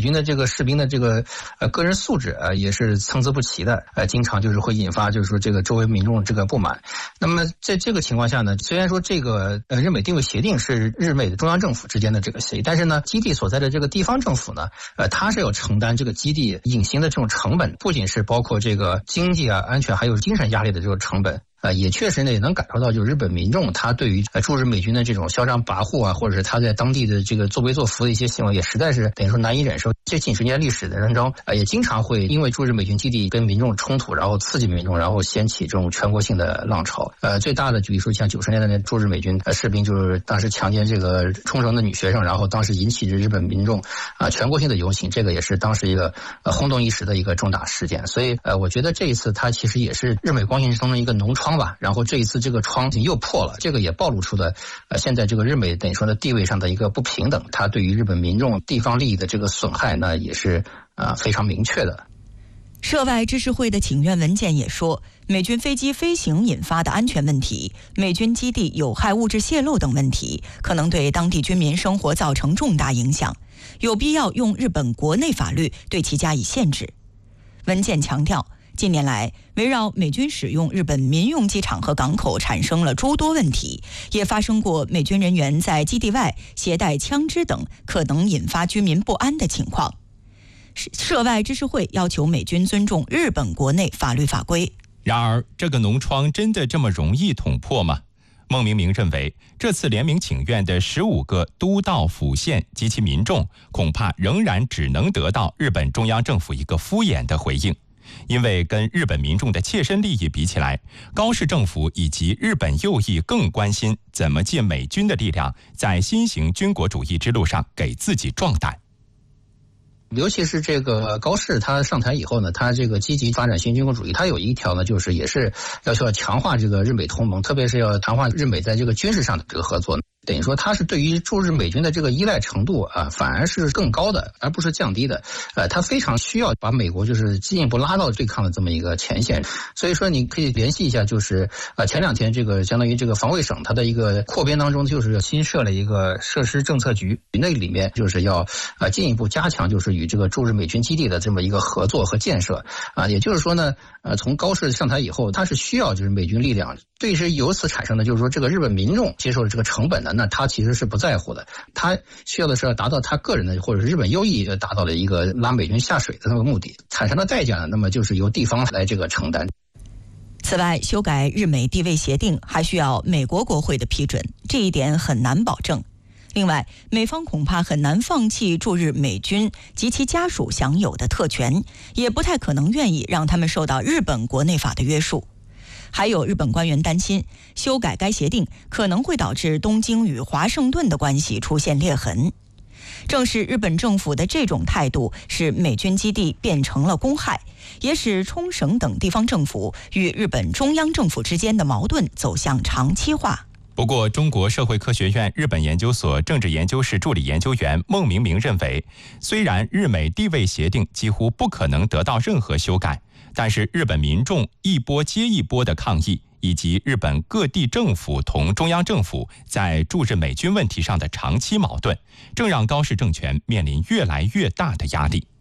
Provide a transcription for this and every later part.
军的这个士兵的这个个人素质也是参差不齐的，经常就是会引发就是说这个周围民众这个不满。那么在这个情况下呢，虽然说这个日美定位协定是日美的中央政府之间的这个协议，但是呢，基地所在的这个地方政府呢，它是要承担这个基地隐形的这种成本，不仅是包括这个经济安全，还有精神压力的这个成本。也确实呢，也能感受到，就是日本民众他对于驻日美军的这种嚣张跋扈或者是他在当地的这个作威作福的一些行为，也实在是等于说难以忍受。这几十年历史的当中，也经常会因为驻日美军基地跟民众冲突，然后刺激民众，然后掀起这种全国性的浪潮。最大的比如说像90年代的驻日美军士兵，就是当时强奸这个冲绳的女学生，然后当时引起日本民众全国性的游行，这个也是当时一个轰动一时的一个重大事件。所以我觉得这一次它其实也是日美关系中的一个脓疮吧。然后这一次这个疮又破了，这个也暴露出了现在这个日美等于说的地位上的一个不平等，它对于日本民众地方利益的这个损害呢，也是非常明确的。 涉外知识会的请愿文件也说，美军飞机飞行引发的安全问题、美军基地有害物质泄漏等问题，可能对当地居民生活造成重大影响，有必要用日本国内法律对其加以限制。文件强调，近年来，围绕美军使用日本民用机场和港口产生了诸多问题，也发生过美军人员在基地外携带枪支等可能引发居民不安的情况。涉外知识会要求美军尊重日本国内法律法规。 然而，这个脓疮真的这么容易捅破吗？孟明明认为，这次联名请愿的15个都道府县及其民众，恐怕仍然只能得到日本中央政府一个敷衍的回应。因为跟日本民众的切身利益比起来，高市政府以及日本右翼更关心怎么借美军的力量，在新型军国主义之路上给自己壮胆。 尤其是这个高市他上台以后呢，他这个积极发展新军国主义，他有一条呢，就是也是要强化这个日美同盟，特别是要强化日美在这个军事上的这个合作。等于说他是对于驻日美军的这个依赖程度反而是更高的，而不是降低的。他非常需要把美国就是进一步拉到对抗的这么一个前线。所以说你可以联系一下，就是前2天这个相当于这个防卫省它的一个扩编当中，就是新设了一个设施政策局，那里面就是要进一步加强就是与这个驻日美军基地的这么一个合作和建设也就是说呢，从高市上台以后，他是需要就是美军力量，对于是由此产生的就是说这个日本民众接受的这个成本呢，那他其实是不在乎的，他需要的是要达到他个人的或者是日本优异达到了一个拉美军下水的那个目的，产生的代价呢，那么就是由地方来这个承担。 此外，修改日美地位协定还需要美国国会的批准，这一点很难保证。另外，美方恐怕很难放弃驻日美军及其家属享有的特权，也不太可能愿意让他们受到日本国内法的约束。还有日本官员担心，修改该协定可能会导致东京与华盛顿的关系出现裂痕。正是日本政府的这种态度，使美军基地变成了公害，也使冲绳等地方政府与日本中央政府之间的矛盾走向长期化。 不过，中国社会科学院日本研究所政治研究室助理研究员孟明明认为，虽然日美地位协定几乎不可能得到任何修改，但是日本民众一波接一波的抗议，以及日本各地政府同中央政府在驻日美军问题上的长期矛盾，正让高市政权面临越来越大的压力。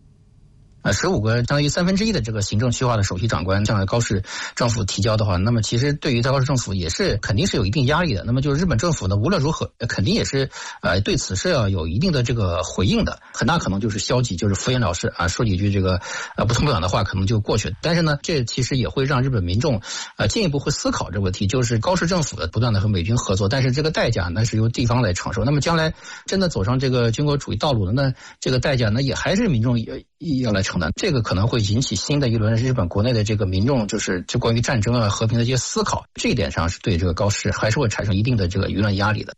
15个相当于1/3的这个行政区划的首席长官向高市政府提交的话，那么其实对于高市政府也是肯定是有一定压力的。那么就是日本政府呢，无论如何肯定也是对此是要有一定的这个回应的，很大可能就是消极，就是敷衍了事说几句这个不痛不痒的话，可能就过去了。但是呢，这其实也会让日本民众进一步会思考这个问题，就是高市政府的不断的和美军合作，但是这个代价呢是由地方来承受。那么将来真的走上这个军国主义道路的，那这个代价呢也还是民众要来承担，这个可能会引起新的一轮日本国内的这个民众就关于战争和平的一些思考，这一点上是对这个高市还是会产生一定的这个舆论压力的。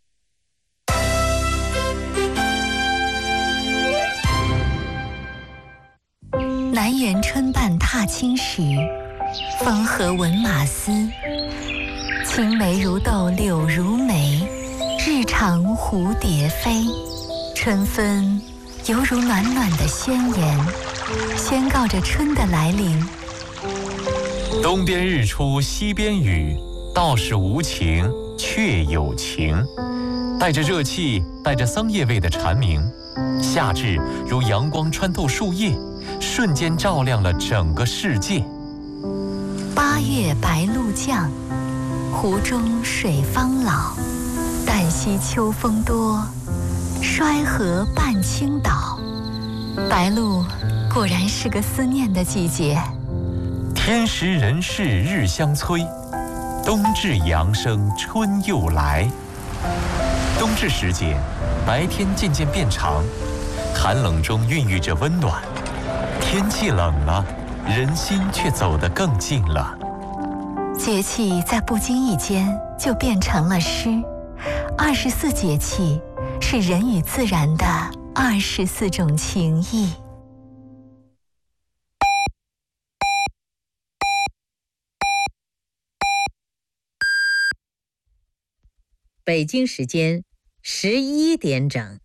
南园春半踏青时，风和闻马嘶。青梅如豆柳如眉，日长蝴蝶飞。春分犹如暖暖的宣言，宣告着春的来临。 东边日出西边雨，道是无情却有情。 带着热气、带着桑叶味的蝉鸣，夏至如阳光穿透树叶，瞬间照亮了整个世界。 8月白露降，湖中水方老。旦夕秋风多，衰河半倾倒。白露果然是个思念的季节。 天时人事日相催，冬至阳生春又来。冬至时节，白天渐渐变长，寒冷中孕育着温暖。天气冷了，人心却走得更近了。 节气在不经意间就变成了诗。24节气是人与自然的24种情谊。 北京时间11点整。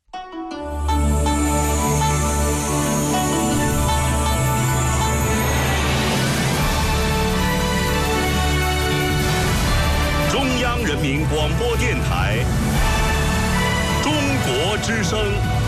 中央人民广播电台，中国之声。